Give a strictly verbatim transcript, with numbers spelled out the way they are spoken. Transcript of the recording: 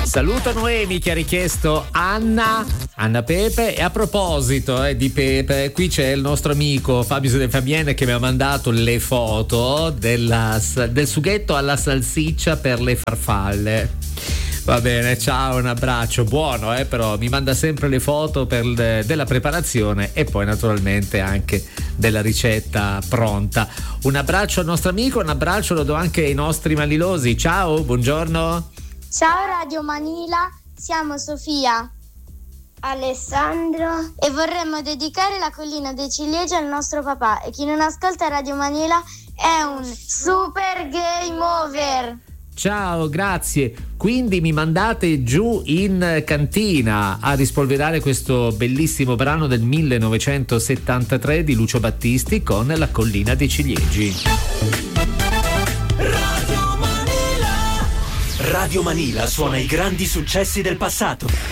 Saluto Noemi che ha richiesto Anna, Anna Pepe. E a proposito eh, di Pepe, qui c'è il nostro amico Fabio De Fabienne che mi ha mandato le foto della, del sughetto alla salsiccia per le farfalle. Va bene, ciao, un abbraccio, buono eh, però mi manda sempre le foto per le, della preparazione e poi naturalmente anche della ricetta pronta. Un abbraccio al nostro amico, un abbraccio lo do anche ai nostri manilosi. Ciao, buongiorno. Ciao Radio Manila, siamo Sofia, Alessandro e vorremmo dedicare la collina dei ciliegi al nostro papà, e chi non ascolta Radio Manila è un super game over. Ciao, grazie. Quindi mi mandate giù in cantina a rispolverare questo bellissimo brano del millenovecentosettantatré di Lucio Battisti con La collina dei ciliegi. Radio Manila. Radio Manila suona i grandi successi del passato.